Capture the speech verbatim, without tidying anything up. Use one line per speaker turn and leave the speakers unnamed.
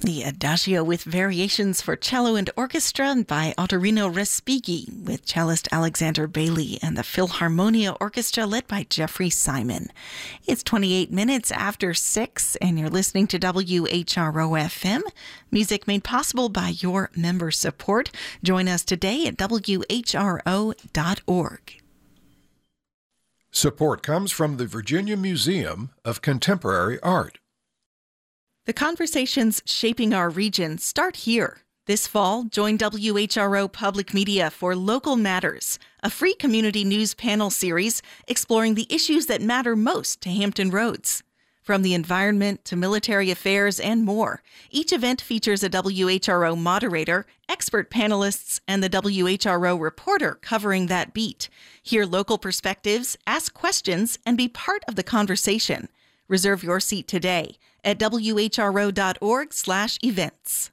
The Adagio with Variations for Cello and Orchestra by Ottorino Respighi with cellist Alexander Bailey and the Philharmonia Orchestra led by Jeffrey Simon. It's twenty-eight minutes after six and you're listening to W H R O F M. Music made possible by your member support. Join us today at W H R O dot org.
Support comes from the Virginia Museum of Contemporary Art.
The conversations shaping our region start here. This fall, join W H R O Public Media for Local Matters, a free community news panel series exploring the issues that matter most to Hampton Roads. From the environment to military affairs and more, each event features a W H R O moderator, expert panelists, and the W H R O reporter covering that beat. Hear local perspectives, ask questions, and be part of the conversation. Reserve your seat today at W H R O dot org slash events.